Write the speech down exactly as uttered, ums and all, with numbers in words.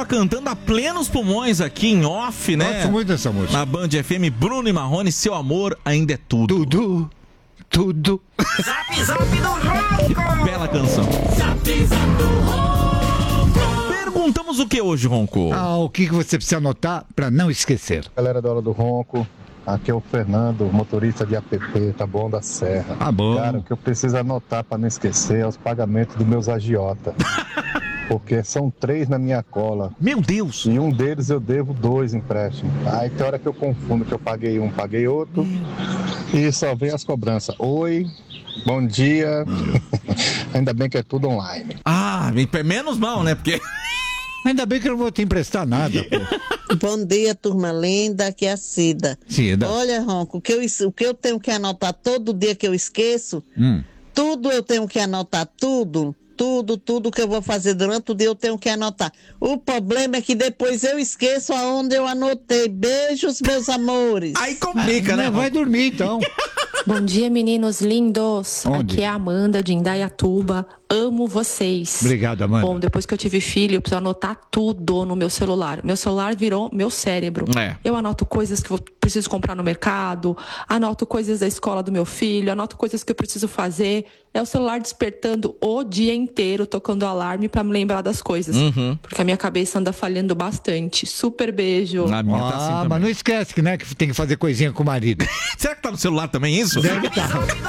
tava cantando a plenos pulmões aqui em off, né? Gosto muito dessa música. Na Band F M, Bruno e Marrone, Seu Amor Ainda É Tudo. Tudo, tudo. Zap, zap do Ronco! Bela canção. Zap, zap do Ronco! Perguntamos o que hoje, Ronco? Ah, o que que você precisa anotar para não esquecer? Galera da Hora do Ronco, aqui é o Fernando, motorista de app, tá bom, da Serra. Ah, bom. Cara, o que eu preciso anotar para não esquecer é os pagamentos dos meus agiota. Porque são três na minha cola. Meu Deus! E um deles eu devo dois empréstimos. Aí tem hora que eu confundo que eu paguei um, paguei outro. E só vem as cobranças. Oi, bom dia. Ainda bem que é tudo online. Ah, menos mal, né? Porque... Ainda bem que eu não vou te emprestar nada, pô. Bom dia, turma linda, aqui é a Cida. Cida. Olha, Ronco, o que, eu, o que eu tenho que anotar todo dia que eu esqueço, Hum. tudo eu tenho que anotar, tudo, tudo, tudo que eu vou fazer durante o dia eu tenho que anotar. O problema é que depois eu esqueço aonde eu anotei. Beijos, meus amores. Aí complica, né? Não, vai dormir, então. Bom dia, meninos lindos. Onde? Aqui é a Amanda de Indaiatuba. Amo vocês. Obrigado, Amanda. Bom, depois que eu tive filho, eu preciso anotar tudo no meu celular. Meu celular virou meu cérebro. É. Eu anoto coisas que eu preciso comprar no mercado, anoto coisas da escola do meu filho, anoto coisas que eu preciso fazer. É o celular despertando o dia inteiro, tocando alarme pra me lembrar das coisas. Uhum. Porque a minha cabeça anda falhando bastante. Super beijo. A minha tá assim Ah, também. mas não esquece que, né, que tem que fazer coisinha com o marido. Será que tá no celular também isso? Deve estar.